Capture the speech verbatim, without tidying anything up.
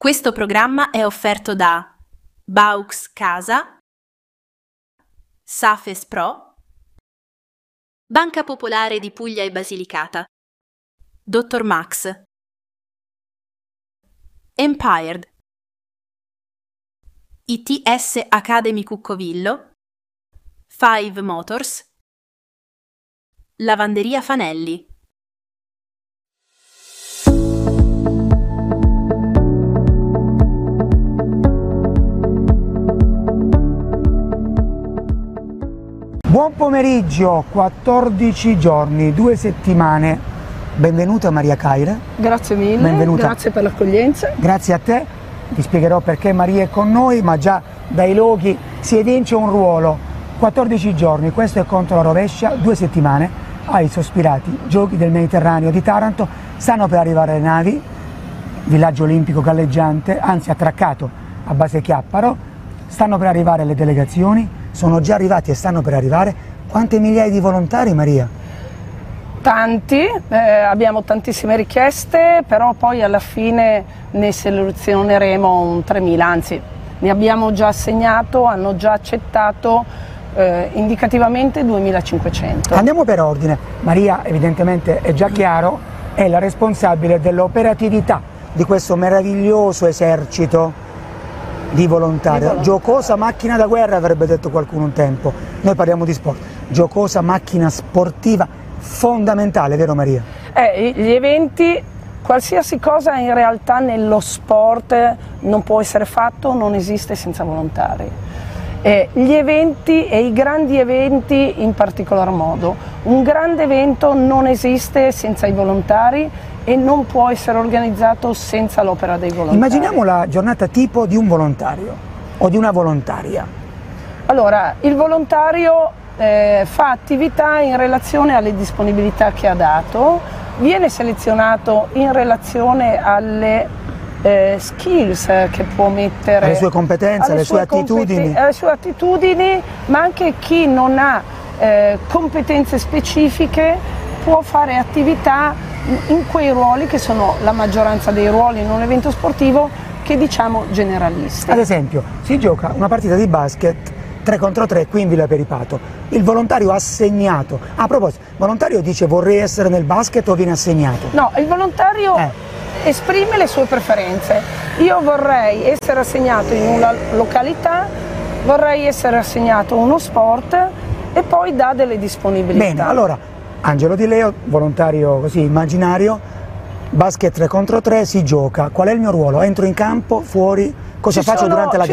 Questo programma è offerto da Baux Casa, Safes Pro, Banca Popolare di Puglia e Basilicata, Dottor Max, Empired, I T S Academy Cuccovillo, Five Motors, Lavanderia Fanelli. Buon pomeriggio, quattordici giorni, due settimane. Benvenuta Maria Caire. Grazie mille, Benvenuta. Grazie per l'accoglienza. Grazie a te, ti spiegherò perché Maria è con noi, ma già dai loghi si evince un ruolo. quattordici giorni, questo è contro la rovescia, due settimane, ai sospirati Giochi del Mediterraneo di Taranto, stanno per arrivare le navi, villaggio olimpico galleggiante, anzi attraccato a base Chiapparo, stanno per arrivare le delegazioni, sono già arrivati e stanno per arrivare. Quante migliaia di volontari, Maria? Tanti, eh, abbiamo tantissime richieste, però poi alla fine ne selezioneremo un tremila, anzi ne abbiamo già assegnato, hanno già accettato eh, indicativamente duemilacinquecento. Andiamo per ordine. Maria, evidentemente è già chiaro, è la responsabile dell'operatività di questo meraviglioso esercito di volontari. Giocosa macchina da guerra, avrebbe detto qualcuno un tempo. Noi parliamo di sport. Giocosa macchina sportiva fondamentale, vero Maria? Eh, gli eventi, qualsiasi cosa in realtà nello sport non può essere fatto, non esiste senza volontari. Eh, gli eventi e i grandi eventi in particolar modo. Un grande evento non esiste senza i volontari e non può essere organizzato senza l'opera dei volontari. Immaginiamo la giornata tipo di un volontario o di una volontaria. Allora, il volontario eh, fa attività in relazione alle disponibilità che ha dato, viene selezionato in relazione alle eh, skills che può mettere, alle sue competenze, alle, alle sue, sue attitudini. alle sue attitudini, ma anche chi non ha eh, competenze specifiche può fare attività in quei ruoli che sono la maggioranza dei ruoli in un evento sportivo, che diciamo generalisti. Ad esempio, si gioca una partita di basket tre contro tre qui in Villa Peripato. Il volontario assegnato, a proposito, il volontario dice vorrei essere nel basket o viene assegnato? No, il volontario eh. esprime le sue preferenze. Io vorrei essere assegnato in una località, vorrei essere assegnato a uno sport e poi dà delle disponibilità. Bene, allora Angelo Di Leo, volontario così immaginario, basket tre contro tre, si gioca. Qual è il mio ruolo? Entro in campo, fuori? Cosa ci faccio sono, durante la gara?